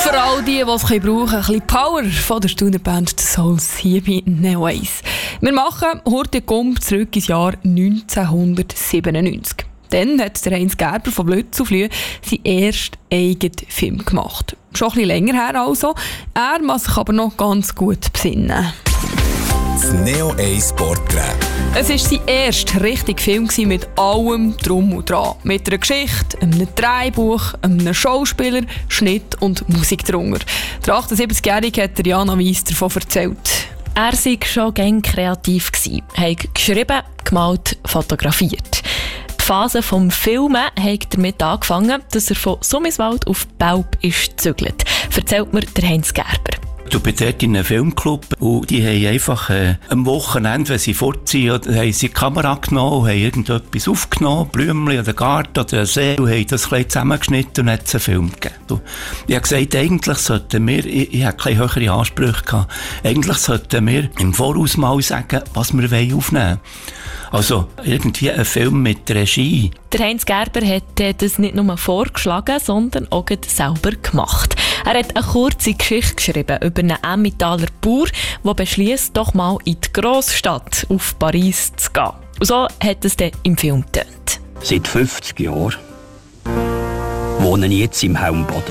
Für all die es brauchen, ein bisschen Power von der Studentenband The Souls hier bei Neo 1. Wir machen heute zurück ins Jahr 1997. Dann hat der Heinz Gerber von Blötz auf Flühe seinen ersten eigenen Film gemacht. Schon ein bisschen länger her also. Er muss sich aber noch ganz gut besinnen. Das Neo 1 Porträt. Es war sein erster richtiger Film mit allem Drum und Dran. Mit einer Geschichte, einem Drehbuch, einem Schauspieler, Schnitt und Musik drunter. Der 78-Jährige hat Jana Weiss davon erzählt. Er war schon gerne kreativ, hat geschrieben, gemalt, fotografiert. Die Phase des Filmen hat damit angefangen, dass er von Summiswald auf Belp ist gezügelt. Erzählt mir der Heinz Gerber. Ich bin dort in einem Filmclub und die haben einfach am Wochenende, wenn sie fortziehen, haben sie die Kamera genommen und haben irgendetwas aufgenommen, Blümchen oder Garten oder See, und haben das ein zusammengeschnitten und hat einen Film gegeben. Ich habe gesagt, eigentlich sollten wir, ich hatte keine höhere Ansprüche gehabt, eigentlich sollten wir im Voraus mal sagen, was wir aufnehmen wollen. Also irgendwie ein Film mit Regie. Der Heinz Gerber hat das nicht nur vorgeschlagen, sondern auch selber gemacht. Er hat eine kurze Geschichte geschrieben über einen Emmentaler Bauer, der beschliesst, doch mal in die Grossstadt auf Paris zu gehen. Und so hat es dann im Film getönt. Seit 50 Jahren wohne ich jetzt im Helmboden.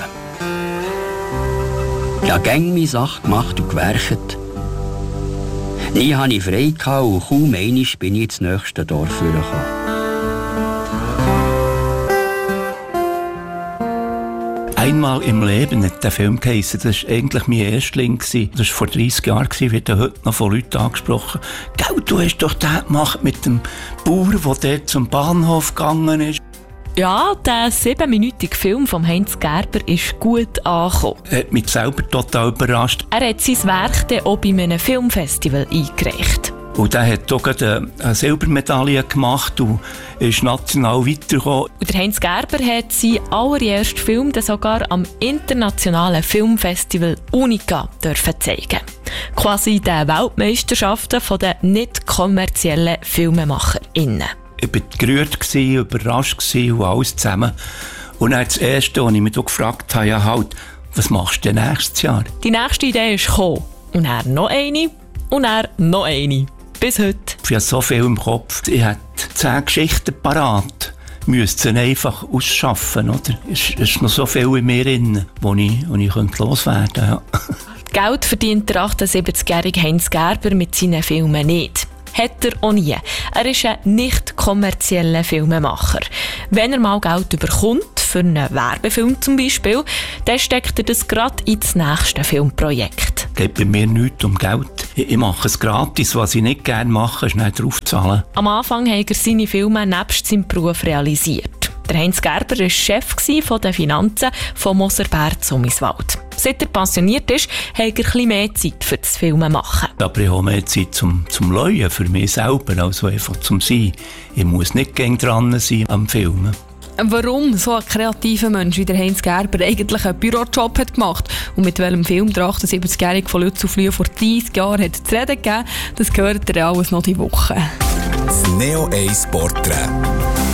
Ich habe gerne meine Sache gemacht und gewerkt. Nie hatte ich frei und kaum einmal bin ich ins nächste Dorf gekommen. Einmal im Leben hat der Film geheissen. Das war eigentlich mein Erstling. Das war vor 30 Jahren, wird heute noch von Leuten angesprochen. «Gell, du hast doch das gemacht mit dem Bauer, der dort zum Bahnhof gegangen ist.» Ja, der 7-minütige Film von Heinz Gerber ist gut angekommen. Er hat mich selber total überrascht. Er hat sein Werk dann auch bei einem Filmfestival eingereicht. Und er hat auch eine Silbermedaille gemacht und ist national weitergekommen. Und der Heinz Gerber hat seinen allerersten Film dann sogar am internationalen Filmfestival Unica zeigen. Quasi den Weltmeisterschaften der nicht kommerziellen FilmemacherInnen. Ich war gerührt, überrascht und alles zusammen. Und dann das Erste, was ich mich gefragt habe, ja halt, was machst du denn nächstes Jahr? Die nächste Idee ist gekommen. Und dann noch eine. Und dann noch eine. Bis heute. Ich habe so viel im Kopf. Ich hatte 10 Geschichten parat. Ich müsste sie einfach ausschaffen, oder? Es ist noch so viel in mir drin, wo ich loswerden könnte. Ja. Geld verdient der 78-jährige Heinz Gerber mit seinen Filmen nicht. Hat er auch nie. Er ist ein nicht kommerzieller Filmemacher. Wenn er mal Geld bekommt, für einen Werbefilm zum Beispiel, dann steckt er das gerade ins nächste Filmprojekt. Es geht bei mir nichts um Geld. Ich mache es gratis. Was ich nicht gerne mache, ist nicht draufzahlen. Am Anfang hat er seine Filme nebst seinem Beruf realisiert. Der Heinz Gerber war Chef von den Finanzen von Moserbär Summiswald. Seit er pensioniert ist, hat er etwas mehr Zeit für das Filmen machen. Aber ich habe mehr Zeit zum Leuen, für mich selber, also einfach zum Sein. Ich muss nicht gern dran sein am Filmen. Warum so ein kreativer Mensch wie der Heinz Gerber eigentlich einen Bürojob hat gemacht und mit welchem Film der 78-Jährige von Lütz auf Lühe vor 30 Jahren hat zu reden gegeben, das gehört ihr alles noch die Woche. Das Neo 1 Porträt.